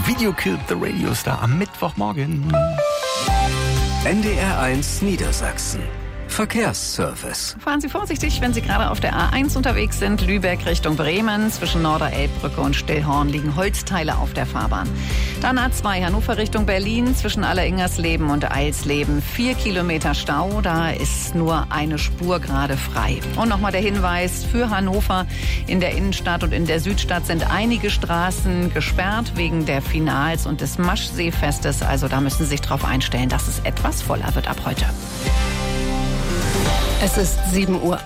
Video Killed the Radio Star am Mittwochmorgen. NDR1 Niedersachsen. Verkehrsservice. Fahren Sie vorsichtig, wenn Sie gerade auf der A1 unterwegs sind. Lübeck Richtung Bremen. Zwischen Norderelbbrücke und Stillhorn liegen Holzteile auf der Fahrbahn. Dann A2 Hannover Richtung Berlin. Zwischen Alleringersleben und Eilsleben 4 Kilometer Stau. Da ist nur eine Spur gerade frei. Und nochmal der Hinweis für Hannover. In der Innenstadt und in der Südstadt sind einige Straßen gesperrt wegen der Finals und des Maschseefestes. Also da müssen Sie sich darauf einstellen, dass es etwas voller wird ab heute. Es ist 7 Uhr.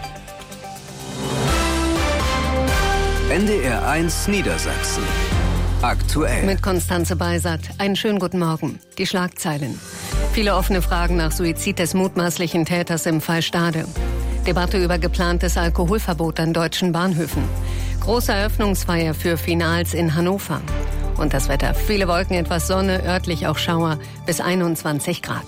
NDR1 Niedersachsen. Aktuell. Mit Konstanze Beisat. Einen schönen guten Morgen. Die Schlagzeilen. Viele offene Fragen nach Suizid des mutmaßlichen Täters im Fall Stade. Debatte über geplantes Alkoholverbot an deutschen Bahnhöfen. Große Eröffnungsfeier für Finals in Hannover. Und das Wetter. Viele Wolken, etwas Sonne, örtlich auch Schauer bis 21 Grad.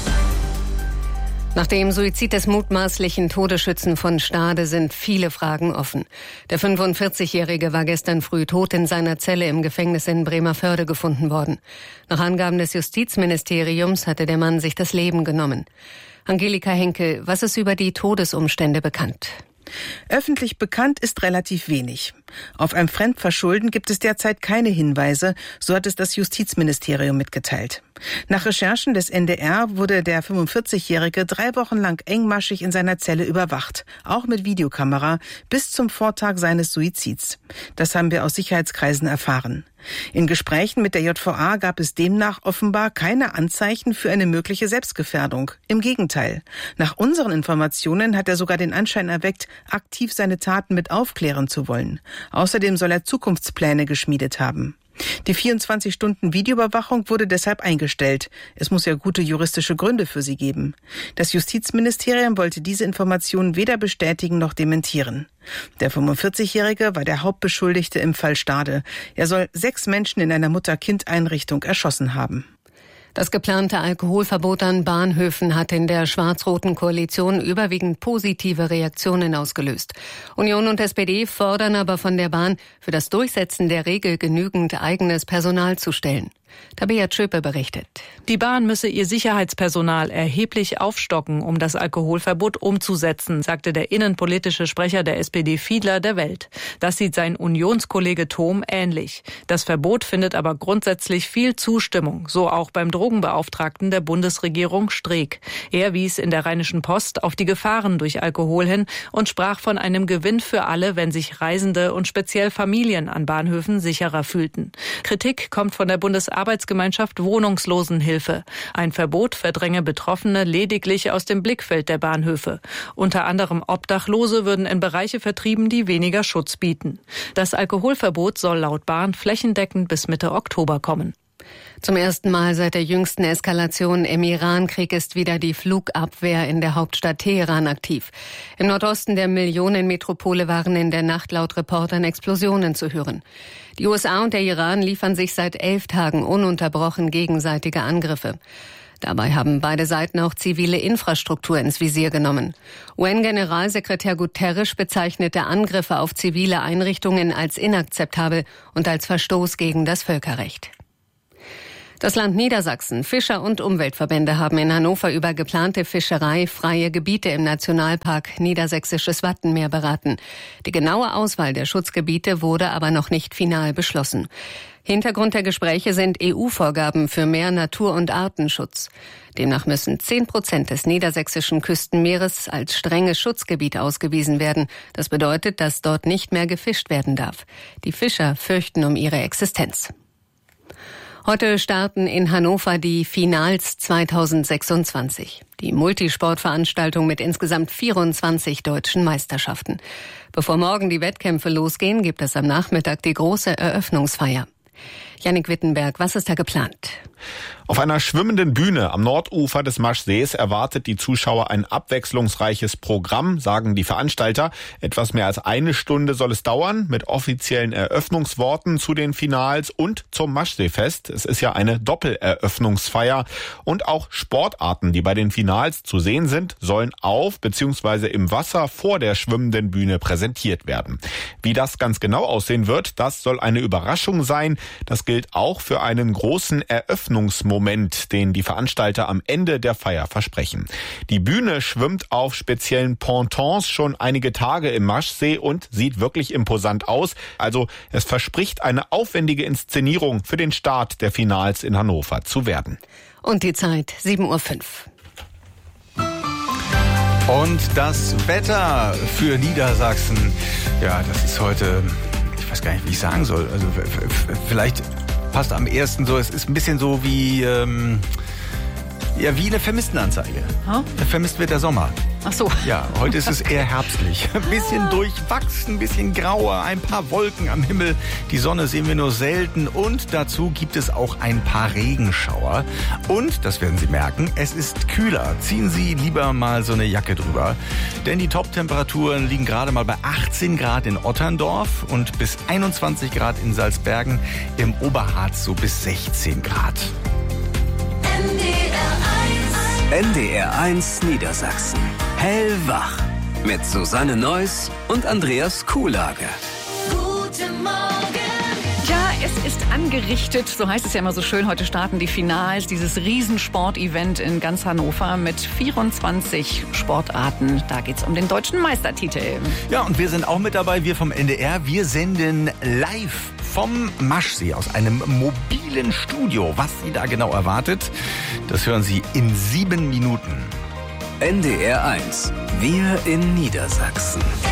Nach dem Suizid des mutmaßlichen Todesschützen von Stade sind viele Fragen offen. Der 45-Jährige war gestern früh tot in seiner Zelle im Gefängnis in Bremervörde gefunden worden. Nach Angaben des Justizministeriums hatte der Mann sich das Leben genommen. Angelika Henkel, was ist über die Todesumstände bekannt? Öffentlich bekannt ist relativ wenig. Auf ein Fremdverschulden gibt es derzeit keine Hinweise, so hat es das Justizministerium mitgeteilt. Nach Recherchen des NDR wurde der 45-Jährige 3 Wochen lang engmaschig in seiner Zelle überwacht, auch mit Videokamera, bis zum Vortag seines Suizids. Das haben wir aus Sicherheitskreisen erfahren. In Gesprächen mit der JVA gab es demnach offenbar keine Anzeichen für eine mögliche Selbstgefährdung. Im Gegenteil. Nach unseren Informationen hat er sogar den Anschein erweckt, aktiv seine Taten mit aufklären zu wollen. Außerdem soll er Zukunftspläne geschmiedet haben. Die 24-Stunden-Videoüberwachung wurde deshalb eingestellt. Es muss ja gute juristische Gründe für sie geben. Das Justizministerium wollte diese Informationen weder bestätigen noch dementieren. Der 45-Jährige war der Hauptbeschuldigte im Fall Stade. Er soll 6 Menschen in einer Mutter-Kind-Einrichtung erschossen haben. Das geplante Alkoholverbot an Bahnhöfen hat in der schwarz-roten Koalition überwiegend positive Reaktionen ausgelöst. Union und SPD fordern aber von der Bahn, für das Durchsetzen der Regel genügend eigenes Personal zu stellen. Tabea Tschöpe berichtet. Die Bahn müsse ihr Sicherheitspersonal erheblich aufstocken, um das Alkoholverbot umzusetzen, sagte der innenpolitische Sprecher der SPD Fiedler der Welt. Das sieht sein Unionskollege Thom ähnlich. Das Verbot findet aber grundsätzlich viel Zustimmung, so auch beim Drogenbeauftragten der Bundesregierung Streeck. Er wies in der Rheinischen Post auf die Gefahren durch Alkohol hin und sprach von einem Gewinn für alle, wenn sich Reisende und speziell Familien an Bahnhöfen sicherer fühlten. Kritik kommt von der Bundesarbeitsgemeinschaft Wohnungslosenhilfe. Ein Verbot verdränge Betroffene lediglich aus dem Blickfeld der Bahnhöfe. Unter anderem Obdachlose würden in Bereiche vertrieben, die weniger Schutz bieten. Das Alkoholverbot soll laut Bahn flächendeckend bis Mitte Oktober kommen. Zum ersten Mal seit der jüngsten Eskalation im Irankrieg ist wieder die Flugabwehr in der Hauptstadt Teheran aktiv. Im Nordosten der Millionenmetropole waren in der Nacht laut Reportern Explosionen zu hören. Die USA und der Iran liefern sich seit 11 Tagen ununterbrochen gegenseitige Angriffe. Dabei haben beide Seiten auch zivile Infrastruktur ins Visier genommen. UN-Generalsekretär Guterres bezeichnete Angriffe auf zivile Einrichtungen als inakzeptabel und als Verstoß gegen das Völkerrecht. Das Land Niedersachsen, Fischer- und Umweltverbände haben in Hannover über geplante fischereifreie Gebiete im Nationalpark Niedersächsisches Wattenmeer beraten. Die genaue Auswahl der Schutzgebiete wurde aber noch nicht final beschlossen. Hintergrund der Gespräche sind EU-Vorgaben für mehr Natur- und Artenschutz. Demnach müssen 10% des niedersächsischen Küstenmeeres als strenges Schutzgebiet ausgewiesen werden. Das bedeutet, dass dort nicht mehr gefischt werden darf. Die Fischer fürchten um ihre Existenz. Heute starten in Hannover die Finals 2026, die Multisportveranstaltung mit insgesamt 24 deutschen Meisterschaften. Bevor morgen die Wettkämpfe losgehen, gibt es am Nachmittag die große Eröffnungsfeier. Jannik Wittenberg, was ist da geplant? Auf einer schwimmenden Bühne am Nordufer des Maschsees erwartet die Zuschauer ein abwechslungsreiches Programm, sagen die Veranstalter. Etwas mehr als 1 Stunde soll es dauern, mit offiziellen Eröffnungsworten zu den Finals und zum Maschseefest. Es ist ja eine Doppeleröffnungsfeier. Und auch Sportarten, die bei den Finals zu sehen sind, sollen auf bzw. im Wasser vor der schwimmenden Bühne präsentiert werden. Wie das ganz genau aussehen wird, das soll eine Überraschung sein. Das gilt auch für einen großen Eröffnungsmoment, den die Veranstalter am Ende der Feier versprechen. Die Bühne schwimmt auf speziellen Pontons schon einige Tage im Maschsee und sieht wirklich imposant aus. Also es verspricht eine aufwendige Inszenierung für den Start der Finals in Hannover zu werden. Und die Zeit 7:05 Uhr. Und das Wetter für Niedersachsen, ja, das ist heute, ich weiß gar nicht, wie ich sagen soll. Also vielleicht passt am ehesten so, es ist ein bisschen so wie, wie eine Vermisstenanzeige. Huh? Vermisst wird der Sommer. Ach so. Ja, heute ist es eher herbstlich. Ein bisschen durchwachsen, ein bisschen grauer, ein paar Wolken am Himmel. Die Sonne sehen wir nur selten und dazu gibt es auch ein paar Regenschauer. Und, das werden Sie merken, es ist kühler. Ziehen Sie lieber mal so eine Jacke drüber. Denn die Top-Temperaturen liegen gerade mal bei 18 Grad in Otterndorf und bis 21 Grad in Salzbergen, im Oberharz so bis 16 Grad. NDR1 Niedersachsen. Hellwach. Mit Susanne Neuss und Andreas Kuhlage. Guten Morgen. Ja, es ist angerichtet, so heißt es ja immer so schön. Heute starten die Finals, dieses Riesensportevent in ganz Hannover mit 24 Sportarten. Da geht's um den deutschen Meistertitel. Ja, und wir sind auch mit dabei, wir vom NDR. Wir senden live vom Maschsee aus einem mobilen Studio. Was Sie da genau erwartet, das hören Sie in 7 Minuten. NDR1. Wir in Niedersachsen.